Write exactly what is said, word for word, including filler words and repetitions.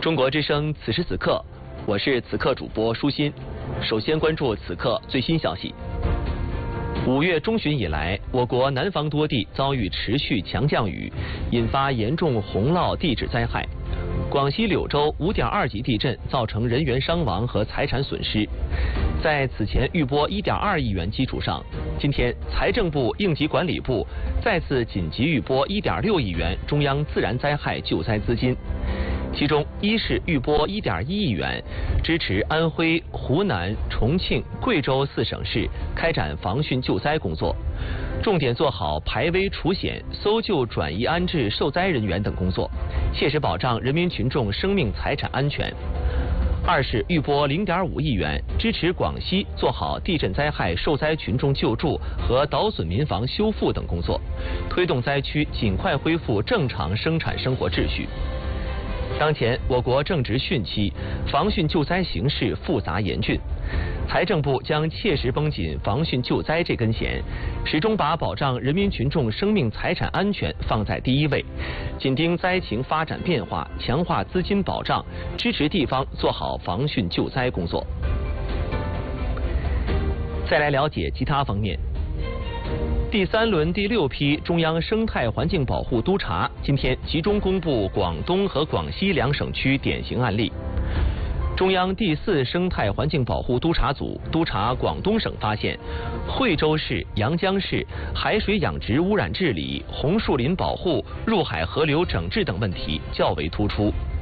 中国之声此时此刻，我是此刻主播舒心。首先关注此刻最新消息。五月中旬以来，我国南方多地遭遇持续强降雨，引发严重洪涝地质灾害。广西柳州五点二级地震造成人员伤亡和财产损失。在此前预拨一点二亿元基础上，今天财政部应急管理部再次紧急预拨一点六亿元中央自然灾害救灾资金。其中，一是预拨一点一亿元，支持安徽、湖南、重庆、贵州四省市开展防汛救灾工作，重点做好排危除险、搜救转移安置受灾人员等工作，切实保障人民群众生命财产安全。二是预拨零点五亿元，支持广西做好地震灾害受灾群众救助和倒损民房修复等工作，推动灾区尽快恢复正常生产生活秩序。当前我国正值汛期，防汛救灾形势复杂严峻，财政部将切实绷紧防汛救灾这根弦，始终把保障人民群众生命财产安全放在第一位，紧盯灾情发展变化，强化资金保障，支持地方做好防汛救灾工作。再来了解其他方面。第三轮第六批中央生态环境保护督查今天集中公布广东和广西两省区典型案例。中央第四生态环境保护督查组督查广东省发现，惠州市、阳江市海水养殖污染治理、红树林保护、入海河流整治等问题较为突出。